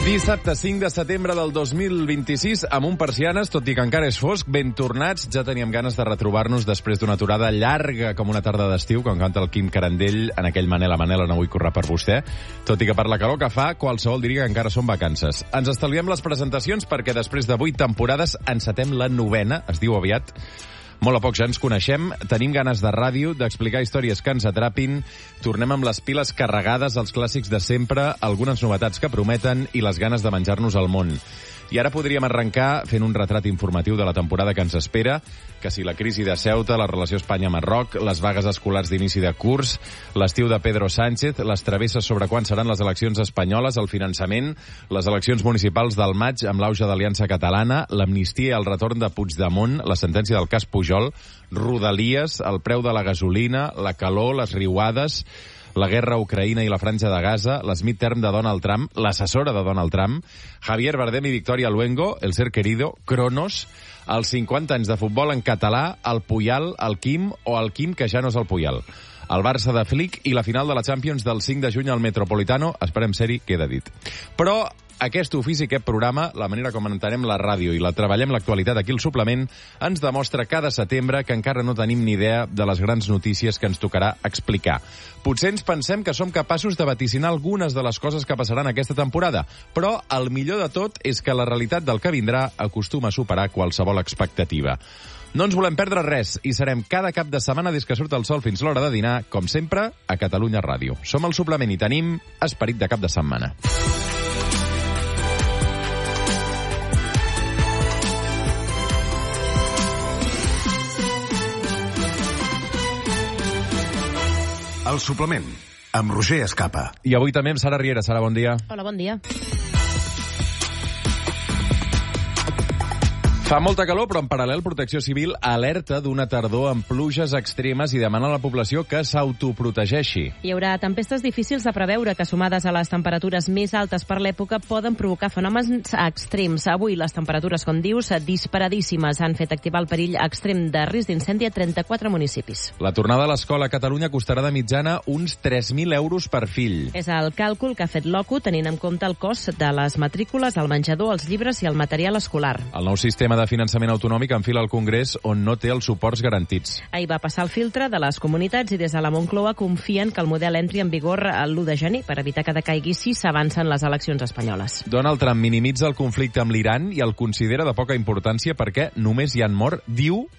Dissabte 5 de setembre del 2026, amb un persianes, tot i que encara és fosc, ben tornats. Ja teníem ganes de retrobar-nos després d'una aturada llarga com una tarda d'estiu, com canta el Quim Carandell en aquell Manela, no vull currar per vostè. Tot i que per la calor que fa, qualsevol diria que encara són vacances. Ens estalviem les presentacions perquè després de 8 temporades encetem la 9ª, es diu aviat. Molt a poc ja ens coneixem, tenim ganes de ràdio, d'explicar històries que ens atrapin, tornem amb les piles carregades, els clàssics de sempre, algunes novetats que prometen i les ganes de menjar-nos el món. I ara podríem arrencar fent un retrat informatiu de la temporada que ens espera, que si la crisi de Ceuta, la relació Espanya-Marroc, les vagues escolars d'inici de curs, l'estiu de Pedro Sánchez, les travesses sobre quan seran les eleccions espanyoles, el finançament, les eleccions municipals del maig amb l'auge d'Aliança Catalana, l'amnistia i el retorn de Puigdemont, la sentència del cas Pujol, Rodalies, el preu de la gasolina, la calor, les riuades, la guerra a Ucraïna i la franja de Gaza, l'smidterm de Donald Trump, l'assessora de Donald Trump, Javier Bardem i Victoria Luengo, el ser querido, Cronos, els 50 anys de futbol en català, el Puyal, el Quim o el Quim, que ja no és el Puyal. El Barça de Flick i la final de la Champions del 5 de juny al Metropolitano, esperem ser-hi, queda dit. Però aquest ofici, aquest programa, la manera com entenem la ràdio i la treballem l'actualitat aquí al suplement, ens demostra cada setembre que encara no tenim ni idea de les grans notícies que ens tocarà explicar. Potser ens pensem que som capaços de vaticinar algunes de les coses que passaran aquesta temporada, però el millor de tot és que la realitat del que vindrà acostuma a superar qualsevol expectativa. No ens volem perdre res i serem cada cap de setmana des que surt el sol fins l'hora de dinar, com sempre, a Catalunya Ràdio. Som el suplement i tenim esperit de cap de setmana. El suplement, amb Roger Escapa. I avui també amb Sara Riera. Sara, bon dia. Hola, bon dia. Fa molta calor, però en paral·lel Protecció Civil alerta d'una tardor amb pluges extremes i demana a la població que s'autoprotegeixi. Hi haurà tempestes difícils de preveure que, sumades a les temperatures més altes per l'època, poden provocar fenòmens extrems. Avui les temperatures, com dius, disparadíssimes han fet activar el perill extrem de risc d'incendi a 34 municipis. La tornada a l'escola a Catalunya costarà de mitjana uns 3.000 euros per fill. És el càlcul que ha fet l'OCU, tenint en compte el cost de les matrícules, el menjador, els llibres i el material escolar. El nou sistema de finançament autonòmic enfila al Congrés on no té els suports garantits. Ahir va passar el filtre de les comunitats i des de la Moncloa confien que el model entri en vigor l'1 de gener per evitar que decaigui si s'avancen les eleccions espanyoles. Donald Trump minimitza el conflicte amb l'Iran i el considera de poca importància perquè només hi han mort, diu,